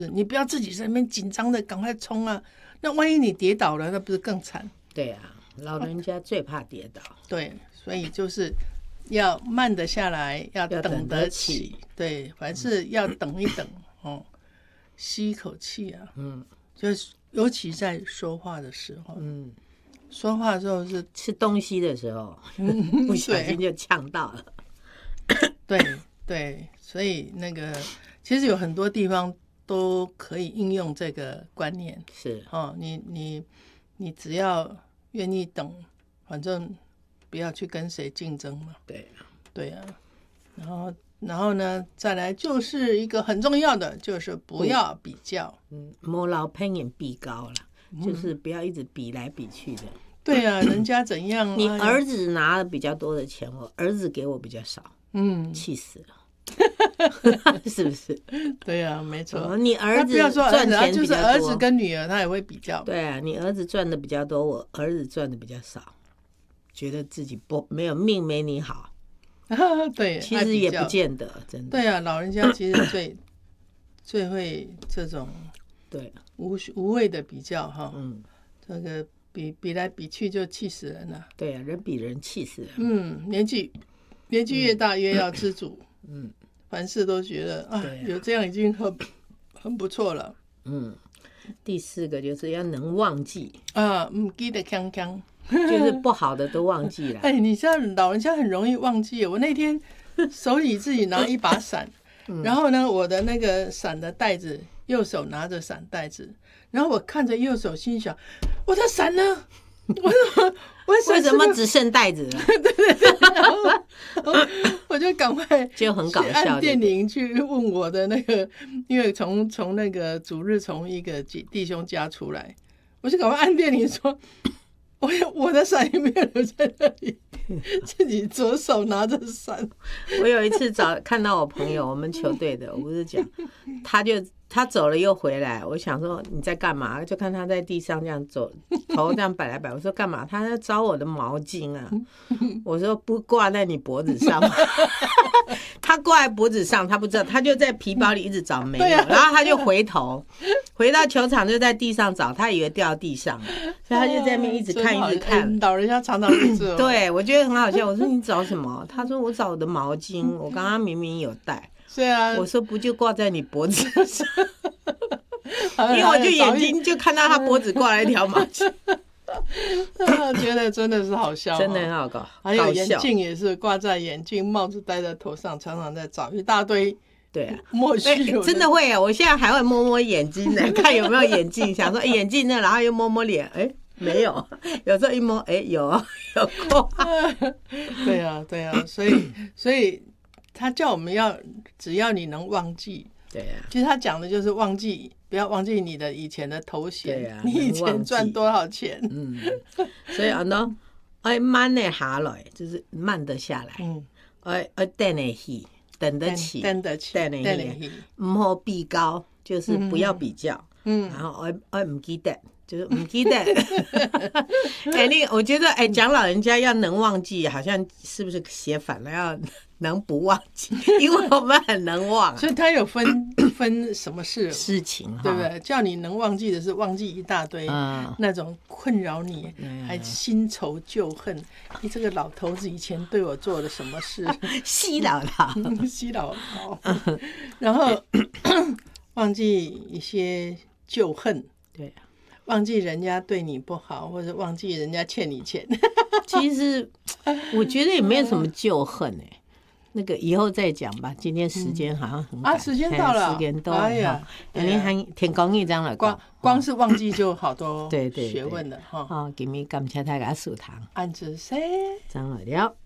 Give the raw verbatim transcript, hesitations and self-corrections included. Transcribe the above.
你不要自己在那边紧张的赶快冲啊，那万一你跌倒了，那不是更惨？ 对啊，老人家最怕跌倒。 对，所以就是要慢得下来，要等得起。对，凡事要等一等哦，吸一口气啊。嗯，就是尤其在说话的时候，嗯，说话的时候是吃东西的时候，不小心就呛到了。 对对，所以那个其实有很多地方都可以应用这个观念。 是哦，你你你只要愿意等，反正不要去跟谁竞争嘛。 对对啊，然后然后呢，再来就是一个很重要的，就是不要比较。 嗯，摸老朋友比高了，嗯，就是不要一直比来比去的。 对啊，人家怎样？ 你儿子拿了比较多的钱，我儿子给我比较少，嗯，气死了。是不是？ 对啊，没错。 你儿子赚钱就是儿子跟女儿，他也会比较。 对啊，你儿子赚的比较多，我儿子赚的比较少，觉得自己不没有命没你好。 对， 其实也不见得，真的。 对啊，老人家其实最最会这种对无无谓的比较哈。嗯，这个比比来比去就气死人了。 对啊，人比人气死人。 嗯，年纪年纪越大越要知足。嗯，凡事都觉得啊，有这样已经很很不错了。 嗯，第四个就是要能忘记啊，唔记得锵锵， 就是不好的都忘记了。 哎，你知道老人家很容易忘记。我那天手里自己拿一把伞，嗯、然后呢，我的那个伞的袋子，右手拿着伞袋子，然后我看着右手，心想，我的伞呢？我我为什么只剩袋子了？ 对对对，然后我就赶快就很搞笑， 按电铃去问我的那个，因为从从那个主日从一个弟兄家出来，我就赶快按电铃说，我我的伞也没有留在那里，自己左手拿着伞。 我有一次找看到我朋友，我们球队的，我不是讲，他就。他走了又回来，我想说你在干嘛？就看他在地上这样走，头这样摆来摆。我说干嘛？他在找我的毛巾啊！我说不挂在你脖子上吗？他挂在脖子上，他不知道，他就在皮包里一直找没有，啊、然后他就回头，回到球场就在地上找，他以为掉地上了，所以他就在那边一直看一直看。 老人家常常是这种。 对，我觉得很好笑。我说你找什么？他说我找我的毛巾，我刚刚明明有带。 对啊， 我说不就挂在你脖子上，因为我就眼睛就看到他脖子挂了一条毛巾， 觉得真的是好笑， 真的很好搞。 还有眼镜也是挂在眼镜，帽子戴在头上，常常在找一大堆。 对啊， 莫须有的真的会啊！我现在还会摸摸眼睛呢，看有没有眼镜，想说、欸、眼镜呢，然后又摸摸脸，哎、欸，没有。有时候一摸，哎、欸，有有挂。 对啊，对啊，所以所以。他叫我们要，只要你能忘记， 对呀、啊。 其实他讲的就是忘记，不要忘记你的以前的头衔， 对呀、啊， 你以前赚多少钱。 嗯，所以啊喏，哎慢的下来，就是慢得下来。嗯，哎哎等得起，等得起， 等得起， 等得起，唔好比高，就是不要比较。嗯，然后哎哎唔记得。就是唔记得，哎，你我觉得哎，讲老人家要能忘记，好像是不是写反了？要能不忘记，因为我们很能忘、啊， 所以他有分分什么事事情， 对不对？叫你能忘记的是忘记一大堆、嗯、那种困扰你，嗯、还新仇旧恨。你这个老头子以前对我做了什么事？ 西老老， 西老老，然后忘记一些旧恨， 对啊。 忘记人家对你不好，或者忘记人家欠你钱。 其实我觉得也没有什么旧恨哎、欸，那个以后再讲吧。今天时间好像很赶、 嗯、啊，时间到了， 时间到了。哎呀，你还天公一张了， 光光是忘记就好多学问了哈。 哦，今日感谢大家收听， 安子生， 张老了。